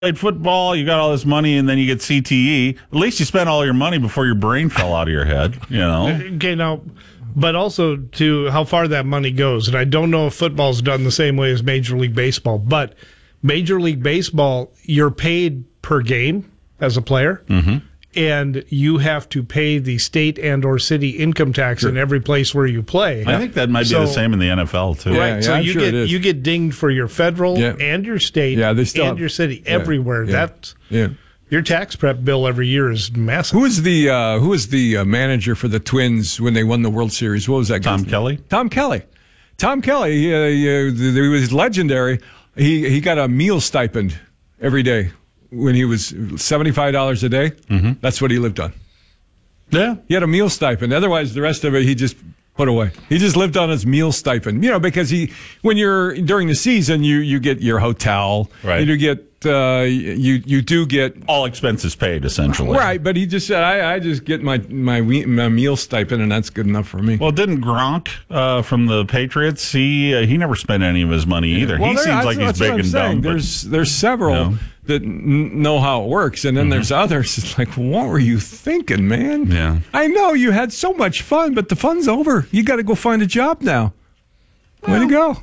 played football, you got all this money, and then you get CTE. At least you spent all your money before your brain fell out of your head, you know? Okay, now, but also to how far that money goes. And I don't know if football's done the same way as Major League Baseball, but Major League Baseball, you're paid per game as a player. Mm-hmm. And you have to pay the state and or city income tax in every place where you play. I think that might be the same in the NFL, too. Right, so you get dinged for your federal and your state and your city everywhere. That's your tax prep bill every year is massive. Who was the manager for the Twins when they won the World Series? What was that guy's name? Kelly? Tom Kelly. Tom Kelly, he was legendary. He got a meal stipend every day. When he was $75 a day, that's what he lived on. Yeah. He had a meal stipend. Otherwise, the rest of it, he just put away. He just lived on his meal stipend. Because when you're during the season, you get your hotel. Right. You get, you do get all expenses paid, essentially. Right. But he just said, I just get my meal stipend, and that's good enough for me. Well, didn't Gronk from the Patriots? He never spent any of his money either. Well, he seems like he's big and dumb. There's several that know how it works, and then there's others. It's like, what were you thinking, man? Yeah, I know you had so much fun, but the fun's over. You got to go find a job now. Way to go!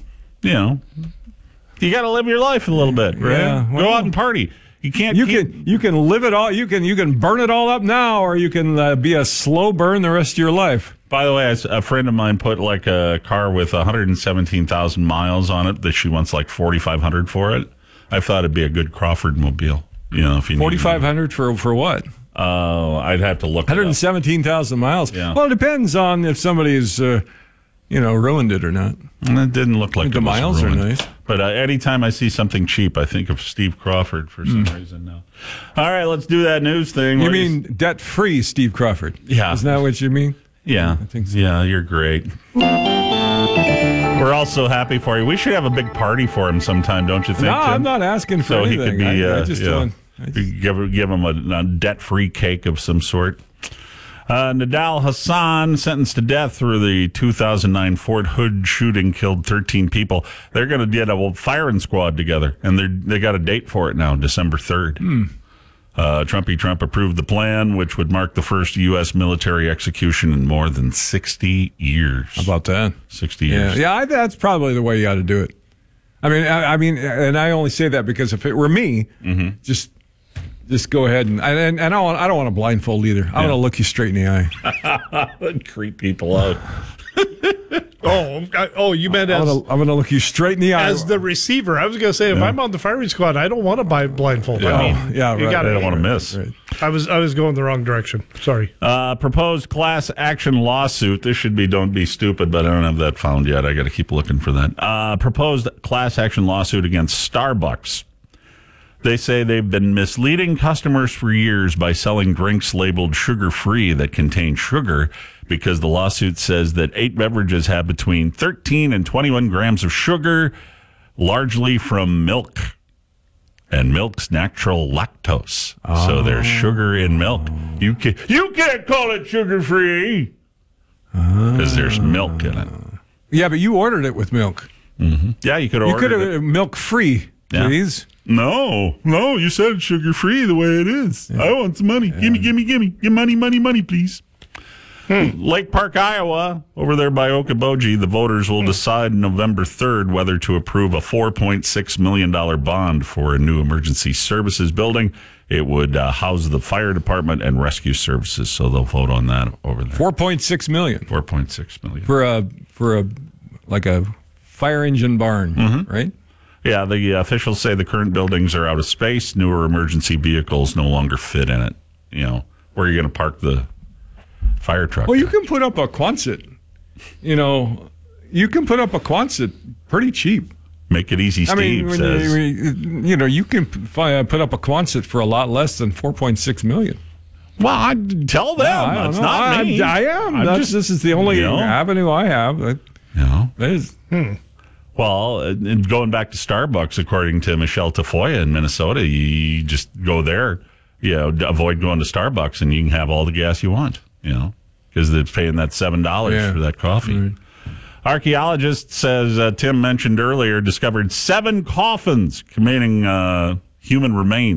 You got to live your life a little bit, right? Yeah, go out and party. You can't. You can live it all. You can burn it all up now, or you can be a slow burn the rest of your life. By the way, a friend of mine put like a car with 117,000 miles on it that she wants like $4,500 for it. I thought it'd be a good Crawford mobile. If you $4,500 for what? I'd have to look. 117,000 miles. Yeah. Well, it depends on if somebody's ruined it or not. And it didn't look like the miles are nice. But anytime I see something cheap, I think of Steve Crawford for some reason now. All right, let's do that news thing. You mean debt-free Steve Crawford? Yeah. Isn't that what you mean? Yeah. I think so. Yeah, you're great. We're all so happy for you. We should have a big party for him sometime, don't you think, No, Tim? I'm not asking for anything. So he could be, I just don't. Give him a debt-free cake of some sort. Nadal Hassan, sentenced to death through the 2009 Fort Hood shooting, killed 13 people. They're going to get a firing squad together, and they got a date for it now, December 3rd. Trump approved the plan, which would mark the first U.S. military execution in more than 60 years. How about that? 60 years. Yeah, that's probably the way you ought to do it. I mean, and I only say that because if it were me, just go ahead and I don't want to blindfold either. I want to look you straight in the eye. That'd creep people out. You meant I'm going to look you straight in the eye. As the receiver, I was going to say, if I'm on the firing squad, I don't want to buy blindfold. Yeah. I don't want to miss. Right. I was going the wrong direction. Sorry. Proposed class action lawsuit. This should be Don't Be Stupid, but I don't have that found yet. I got to keep looking for that. Proposed class action lawsuit against Starbucks. They say they've been misleading customers for years by selling drinks labeled sugar-free that contain sugar, because the lawsuit says that 8 beverages have between 13 and 21 grams of sugar, largely from milk and milk's natural lactose. So there's sugar in milk. You can't call it sugar-free because there's milk in it. Yeah, but you ordered it with milk. Mm-hmm. Yeah, you could order it. You could have milk-free, please. Yeah. No, you said it's sugar-free the way it is. Yeah. I want some money. Yeah. Gimme. Give money, please. Lake Park, Iowa, over there by Okoboji, the voters will decide November 3rd whether to approve a $4.6 million bond for a new emergency services building. It would house the fire department and rescue services, so they'll vote on that over there. $4.6 million. $4.6 million. For a fire engine barn, right? Yeah, the officials say the current buildings are out of space. Newer emergency vehicles no longer fit in it. Where are you going to park the fire truck? Well, you can put up a Quonset. You can put up a Quonset pretty cheap. Make it easy, Steve says. You can put up a Quonset for a lot less than $4.6 million. Well, I'd tell them. That's not me. I am. This is the only avenue I have. That is. Well, and going back to Starbucks, according to Michelle Tafoya in Minnesota, you just go there, avoid going to Starbucks, and you can have all the gas you want, because they're paying that $7 for that coffee. Right. Archaeologist says, Tim mentioned earlier, discovered 7 coffins containing human remains